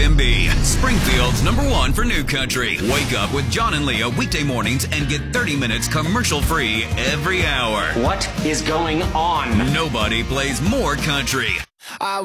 WFMB, Springfield's #1 for new country. Wake up with John and Leah weekday mornings and get 30 minutes commercial-free every hour. What is going on? Nobody plays more country.